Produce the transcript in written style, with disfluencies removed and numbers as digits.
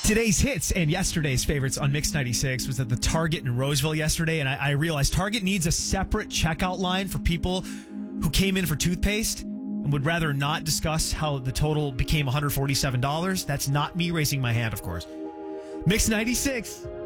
Today's hits and yesterday's favorites on Mix 96 was at the Target in Roseville yesterday, and I realized Target needs a separate checkout line for people who came in for toothpaste and would rather not discuss how the total became $147. That's not me raising my hand, of course. Mix 96.